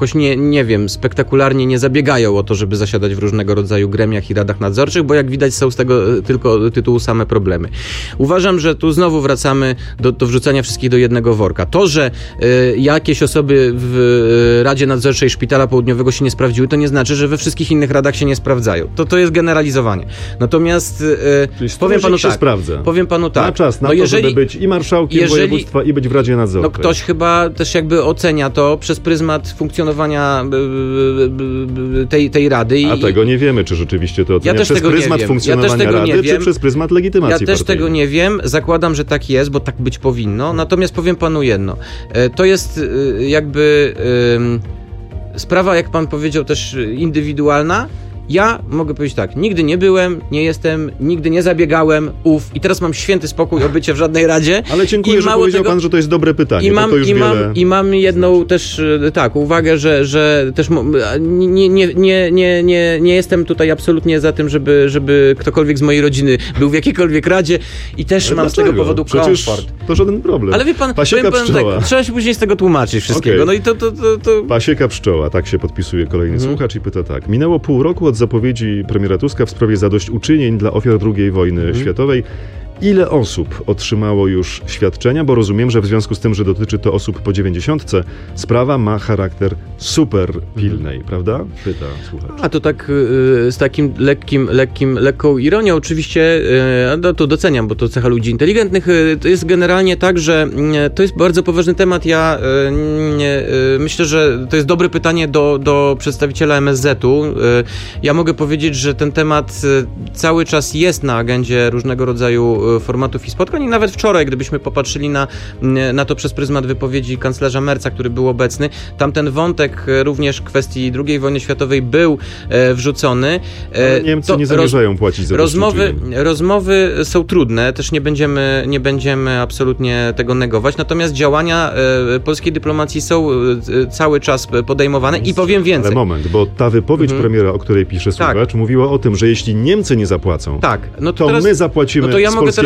jakoś nie wiem, spektakularnie nie zabiegają o to, żeby zasiadać w różnego rodzaju gremiach i radach nadzorczych, bo jak widać są z tego tylko tytułu same problemy. Uważam, że tu znowu wracamy do wrzucania wszystkich do jednego worka. To, że jakieś osoby w Radzie Nadzorczej Szpitala Południowego się nie sprawdziły, to nie znaczy, że we wszystkich innych radach się nie sprawdzają. To jest generalizowanie. Natomiast powiem panu tak. Ma czas na to, żeby być i marszałkiem województwa i być w Radzie Nadzorczej. No ktoś chyba też jakby ocenia to przez pryzmat funkcjonowania tej rady. A tego nie wiemy, czy rzeczywiście to ocenia przez pryzmat funkcjonowania rady, czy przez pryzmat legitymacji partyjnej. Ja też tego nie wiem. Zakładam, że tak jest, bo tak być powinno. Natomiast powiem panu jedno. To jest jakby sprawa, jak pan powiedział, też indywidualna. Ja mogę powiedzieć tak, nigdy nie byłem, nie jestem, nigdy nie zabiegałem, i teraz mam święty spokój o bycie w żadnej radzie. Ale dziękuję, że powiedział pan, że to jest dobre pytanie. I mam jedną też uwagę, że też nie jestem tutaj absolutnie za tym, żeby ktokolwiek z mojej rodziny był w jakiejkolwiek radzie i też mam z tego powodu komfort. To żaden problem. Ale wie pan, Pasieka pszczoła. Tak, trzeba się później z tego tłumaczyć wszystkiego. Okay. No i to... Pasieka pszczoła, tak się podpisuje kolejny słuchacz i pyta tak. Minęło pół roku od zapowiedzi premiera Tuska w sprawie zadośćuczynień dla ofiar II wojny światowej. Ile osób otrzymało już świadczenia? Bo rozumiem, że w związku z tym, że dotyczy to osób po 90, sprawa ma charakter super pilnej, prawda? Pyta słuchacz. A to tak z takim lekką ironią. Oczywiście to doceniam, bo to cecha ludzi inteligentnych. To jest generalnie tak, że to jest bardzo poważny temat. Ja myślę, że to jest dobre pytanie do przedstawiciela MSZ-u. Ja mogę powiedzieć, że ten temat cały czas jest na agendzie różnego rodzaju formatów i spotkań i nawet wczoraj, gdybyśmy popatrzyli na to przez pryzmat wypowiedzi kanclerza Merca, który był obecny, tam ten wątek również kwestii II wojny światowej był wrzucony. Ale Niemcy nie zamierzają płacić za rozmowy są trudne, też nie będziemy absolutnie tego negować, natomiast działania polskiej dyplomacji są cały czas podejmowane i powiem więcej. Ale moment, bo ta wypowiedź premiera, o której pisze słuchacz, mówiła o tym, że jeśli Niemcy nie zapłacą, to teraz, my zapłacimy z polskiego budżetu.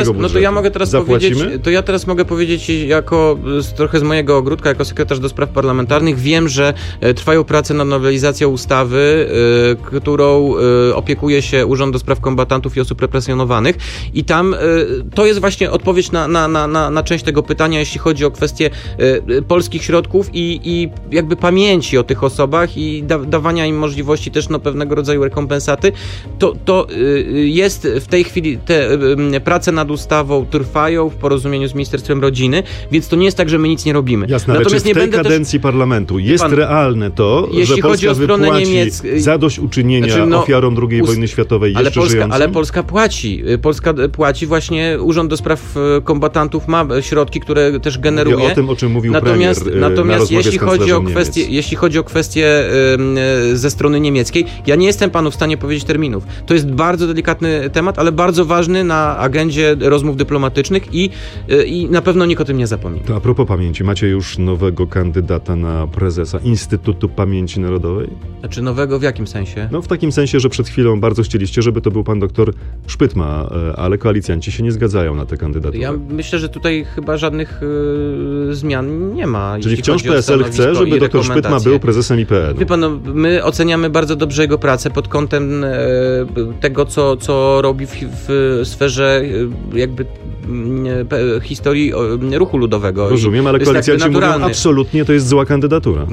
Ja teraz mogę powiedzieć trochę z mojego ogródka, jako sekretarz do spraw parlamentarnych, wiem, że trwają prace nad nowelizacją ustawy, którą opiekuje się Urząd do Spraw Kombatantów i Osób Represjonowanych i tam to jest właśnie odpowiedź na część tego pytania, jeśli chodzi o kwestię polskich środków i jakby pamięci o tych osobach i dawania im możliwości też pewnego rodzaju rekompensaty. To jest w tej chwili te prace nad ustawą trwają w porozumieniu z Ministerstwem Rodziny, więc to nie jest tak, że my nic nie robimy. Jasne, natomiast ale czy w tej kadencji parlamentu jest realne to, że Polska wypłaci zadośćuczynienia ofiarom II wojny światowej jeszcze żyjącym? Ale Polska płaci. Polska płaci właśnie, Urząd do Spraw Kombatantów ma środki, które też generuje. Mówię o tym, o czym mówił premier natomiast jeśli chodzi o kwestię ze strony niemieckiej, ja nie jestem panu w stanie powiedzieć terminów. To jest bardzo delikatny temat, ale bardzo ważny na agendzie rozmów dyplomatycznych i na pewno nikt o tym nie zapomina. To a propos pamięci, macie już nowego kandydata na prezesa Instytutu Pamięci Narodowej? Znaczy nowego w jakim sensie? No w takim sensie, że przed chwilą bardzo chcieliście, żeby to był pan doktor Szpytma, ale koalicjanci się nie zgadzają na tę kandydaturę. Ja myślę, że tutaj chyba żadnych zmian nie ma. Czyli wciąż PSL chce, żeby doktor Szpytma był prezesem IPN-u. Wie pan, my oceniamy bardzo dobrze jego pracę pod kątem tego, co robi w sferze jakby historii ruchu ludowego. Rozumiem, ale koalicjanci mówią, absolutnie to jest zła kandydatura.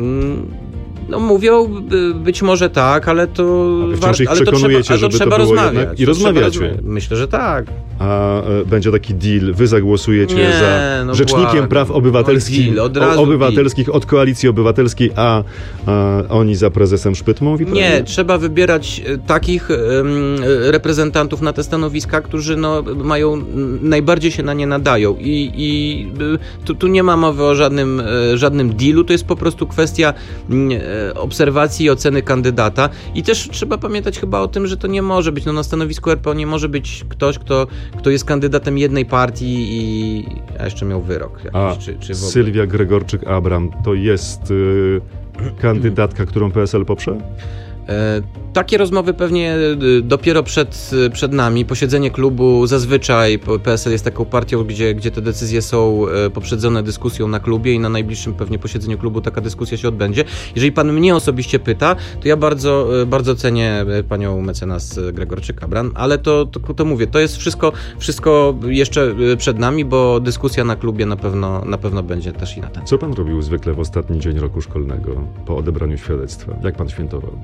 No mówią, być może tak, ale to... Wciąż ich przekonujecie, żeby to było rozmawiać. Jednak i rozmawiacie. Myślę, że tak. A będzie taki deal, wy zagłosujecie za rzecznikiem praw obywatelskich od Koalicji Obywatelskiej, a oni za prezesem Szpytmą? Nie, trzeba wybierać takich reprezentantów na te stanowiska, którzy najbardziej się na nie nadają. I tu nie ma mowy o żadnym dealu, to jest po prostu kwestia obserwacji i oceny kandydata. I też trzeba pamiętać chyba o tym, że to nie może być, na stanowisku RPO nie może być ktoś, kto jest kandydatem jednej partii a jeszcze miał wyrok. Czy Sylwia Gregorczyk-Abram to jest kandydatka, którą PSL poprze? Takie rozmowy pewnie dopiero przed nami. Posiedzenie klubu, zazwyczaj PSL jest taką partią, gdzie te decyzje są poprzedzone dyskusją na klubie i na najbliższym pewnie posiedzeniu klubu taka dyskusja się odbędzie. Jeżeli pan mnie osobiście pyta, to ja bardzo, bardzo cenię panią mecenas Gregorczyk-Kabran, ale to mówię, to jest wszystko jeszcze przed nami, bo dyskusja na klubie na pewno będzie też i na ten. Co pan robił zwykle w ostatni dzień roku szkolnego po odebraniu świadectwa? Jak pan świętował?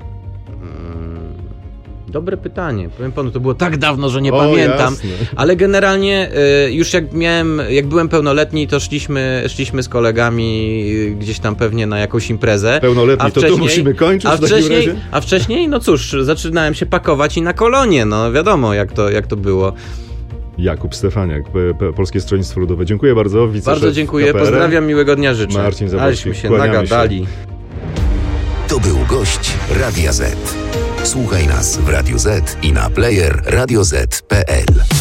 Dobre pytanie. Powiem panu, to było tak dawno, że nie pamiętam. Jasne. Ale generalnie już jak byłem pełnoletni, to szliśmy z kolegami gdzieś tam pewnie na jakąś imprezę. Pełnoletni, to tu musimy kończyć w takim razie? A wcześniej, no cóż, zaczynałem się pakować i na kolonie. No wiadomo, jak to było. Jakub Stefaniak, Polskie Stronnictwo Ludowe. Dziękuję bardzo. Bardzo dziękuję. KPRM. Pozdrawiam, miłego dnia życzę. Marcin Zaborski. Aleśmy się nagadali. To był gość Radia Z. Słuchaj nas w Radio Z i na player radioz.pl.